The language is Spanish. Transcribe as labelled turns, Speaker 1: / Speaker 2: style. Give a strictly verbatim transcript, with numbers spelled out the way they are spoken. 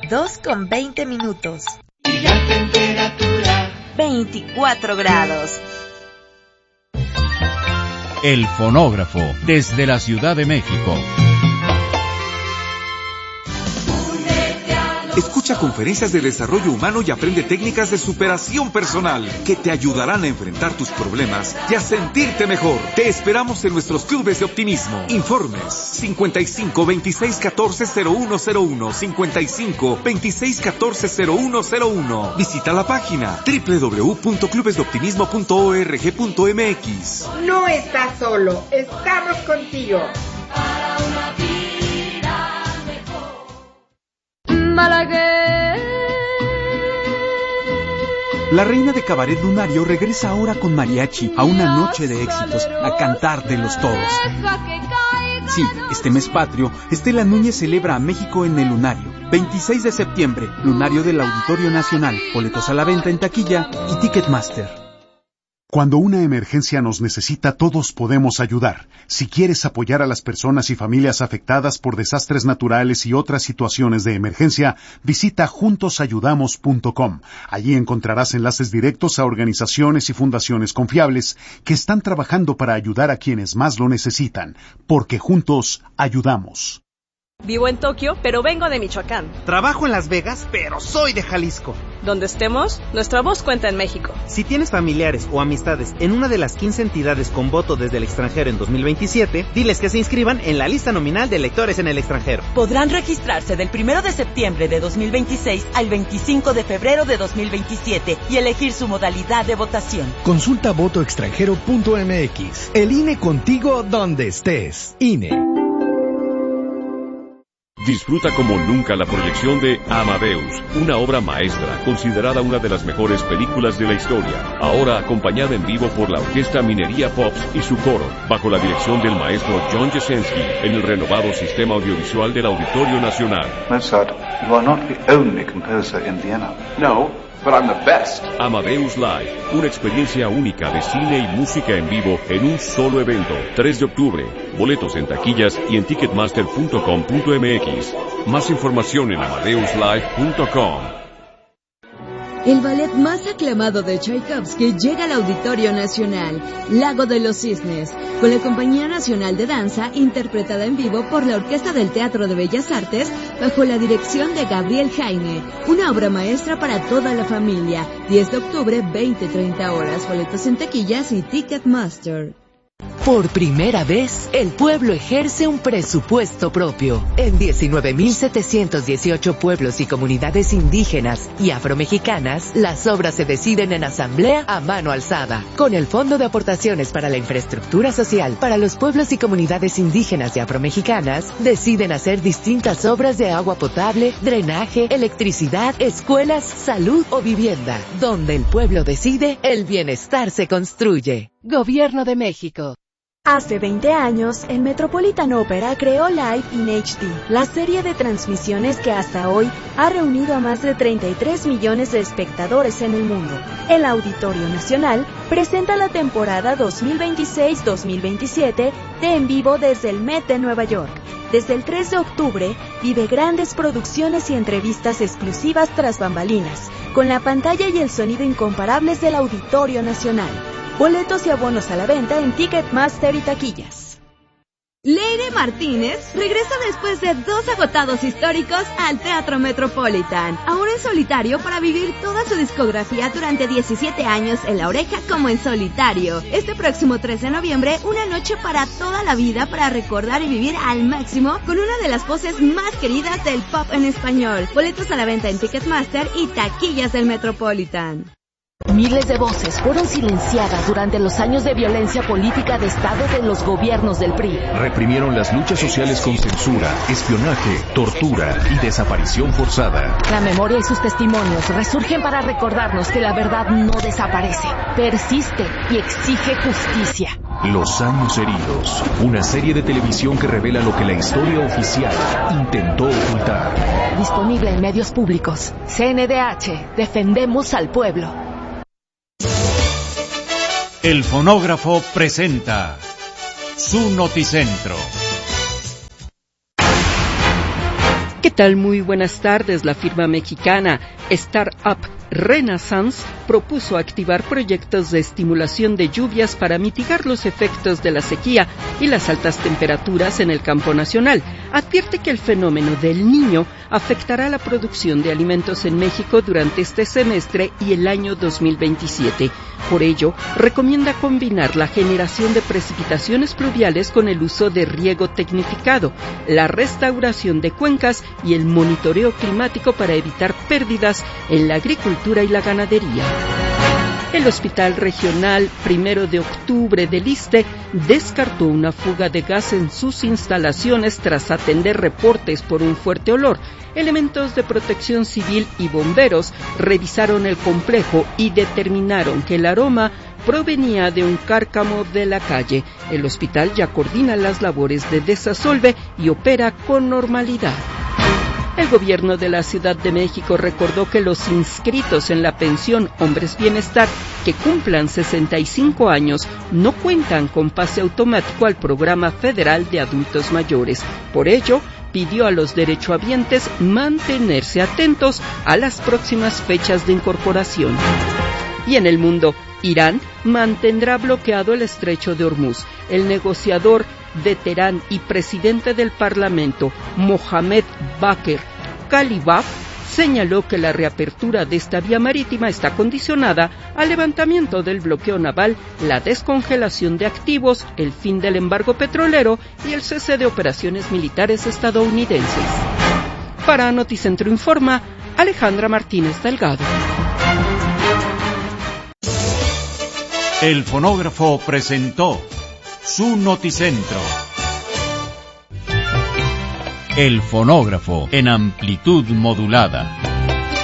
Speaker 1: dos con veinte minutos.
Speaker 2: Y la temperatura
Speaker 1: veinticuatro grados.
Speaker 3: El Fonógrafo, desde la Ciudad de México.
Speaker 4: Escucha conferencias de desarrollo humano y aprende técnicas de superación personal que te ayudarán a enfrentar tus problemas y a sentirte mejor. Te esperamos en nuestros clubes de optimismo. Informes cincuenta y cinco, veintiséis, catorce, cero uno cero uno, cincuenta y cinco, veintiséis, catorce, cero uno cero uno. Visita la página doble u doble u doble u punto clubes de optimismo punto org punto m x.
Speaker 5: No estás solo, estamos contigo.
Speaker 2: para una vida mejor.
Speaker 6: Malagueña.
Speaker 7: La reina de cabaret lunario regresa ahora con mariachi a una noche de éxitos, a cantártelos todos. Sí, este mes patrio, Estela Núñez celebra a México en el Lunario. veintiséis de septiembre, Lunario del Auditorio Nacional. Boletos a la venta en taquilla y Ticketmaster.
Speaker 8: Cuando una emergencia nos necesita, todos podemos ayudar. Si quieres apoyar a las personas y familias afectadas por desastres naturales y otras situaciones de emergencia, visita juntos ayudamos punto com. Allí encontrarás enlaces directos a organizaciones y fundaciones confiables que están trabajando para ayudar a quienes más lo necesitan, porque juntos ayudamos.
Speaker 9: Vivo en Tokio, pero vengo de Michoacán.
Speaker 10: Trabajo en Las Vegas, pero soy de Jalisco.
Speaker 9: Donde estemos, nuestra voz cuenta en México.
Speaker 10: Si tienes familiares o amistades en una de las quince entidades con voto desde el extranjero en dos mil veintisiete, diles que se inscriban en la lista nominal de electores en el extranjero.
Speaker 1: Podrán registrarse del primero de septiembre de dos mil veintiséis al veinticinco de febrero de dos mil veintisiete y elegir su modalidad de votación.
Speaker 11: Consulta voto extranjero punto m x. El I N E contigo donde estés. I N E.
Speaker 12: Disfruta como nunca la proyección de Amadeus, una obra maestra, considerada una de las mejores películas de la historia. Ahora acompañada en vivo por la Orquesta Minería Pops y su coro, bajo la dirección del maestro John Jasenski, en el renovado sistema audiovisual del Auditorio Nacional.
Speaker 13: Mozart, you are not the only composer in Vienna.
Speaker 12: No, but I'm the best. Amadeus Live, una experiencia única de cine y música en vivo en un solo evento. tres de octubre. Boletos en taquillas y en ticketmaster punto com punto m x. Más información en amadeus live punto com.
Speaker 6: El ballet más aclamado de Tchaikovsky llega al Auditorio Nacional, Lago de los Cisnes, con la Compañía Nacional de Danza, interpretada en vivo por la Orquesta del Teatro de Bellas Artes, bajo la dirección de Gabriel Jaime. Una obra maestra para toda la familia. diez de octubre, veinte a treinta horas. Boletos en taquillas y Ticketmaster.
Speaker 14: Por primera vez, el pueblo ejerce un presupuesto propio. En diecinueve mil setecientos dieciocho pueblos y comunidades indígenas y afromexicanas, las obras se deciden en asamblea a mano alzada. Con el Fondo de Aportaciones para la Infraestructura Social para los pueblos y comunidades indígenas y afromexicanas, deciden hacer distintas obras de agua potable, drenaje, electricidad, escuelas, salud o vivienda. Donde el pueblo decide, el bienestar se construye. Gobierno de México.
Speaker 15: Hace veinte años, el Metropolitan Opera creó Live in H D, la serie de transmisiones que hasta hoy ha reunido a más de treinta y tres millones de espectadores en el mundo. El Auditorio Nacional presenta la temporada dos mil veintiséis dos mil veintisiete de En Vivo desde el Met de Nueva York. Desde el tres de octubre, vive grandes producciones y entrevistas exclusivas tras bambalinas, con la pantalla y el sonido incomparables del Auditorio Nacional. Boletos y abonos a la venta en Ticketmaster y taquillas.
Speaker 6: Leire Martínez regresa después de dos agotados históricos al Teatro Metropolitan, ahora en solitario para vivir toda su discografía durante diecisiete años en La Oreja como en solitario. Este próximo tres de noviembre, una noche para toda la vida para recordar y vivir al máximo con una de las voces más queridas del pop en español. Boletos a la venta en Ticketmaster y taquillas del Metropolitan.
Speaker 14: Miles de voces fueron silenciadas durante los años de violencia política de Estado de los gobiernos del P R I.
Speaker 16: Reprimieron las luchas sociales con censura, espionaje, tortura y desaparición forzada.
Speaker 14: La memoria y sus testimonios resurgen para recordarnos que la verdad no desaparece, persiste y exige justicia.
Speaker 16: Los años heridos, una serie de televisión que revela lo que la historia oficial intentó ocultar.
Speaker 14: Disponible en medios públicos. C N D H, defendemos al pueblo.
Speaker 3: El Fonógrafo presenta su Noticentro.
Speaker 17: ¿Qué tal? Muy buenas tardes. La firma mexicana Startup Renaissance propuso activar proyectos de estimulación de lluvias para mitigar los efectos de la sequía y las altas temperaturas en el campo nacional. Advierte que el fenómeno del Niño afectará la producción de alimentos en México durante este semestre y el año dos mil veintisiete. Por ello, recomienda combinar la generación de precipitaciones pluviales con el uso de riego tecnificado, la restauración de cuencas y el monitoreo climático para evitar pérdidas en la agricultura y la ganadería. El Hospital Regional Primero de Octubre del Iste descartó una fuga de gas en sus instalaciones tras atender reportes por un fuerte olor. Elementos de protección civil y bomberos revisaron el complejo y determinaron que el aroma provenía de un cárcamo de la calle. El hospital ya coordina las labores de desasolve y opera con normalidad. El gobierno de la Ciudad de México recordó que los inscritos en la pensión Hombres Bienestar que cumplan sesenta y cinco años no cuentan con pase automático al Programa Federal de Adultos Mayores. Por ello, pidió a los derechohabientes mantenerse atentos a las próximas fechas de incorporación. Y en el mundo, Irán mantendrá bloqueado el estrecho de Hormuz. El negociador de Teherán y presidente del Parlamento, Mohamed Bakr Kalibaf, señaló que la reapertura de esta vía marítima está condicionada al levantamiento del bloqueo naval, la descongelación de activos, el fin del embargo petrolero y el cese de operaciones militares estadounidenses. Para Noticentro Informa, Alejandra Martínez Delgado.
Speaker 3: El fonógrafo presentó su Noticentro. El fonógrafo en amplitud modulada.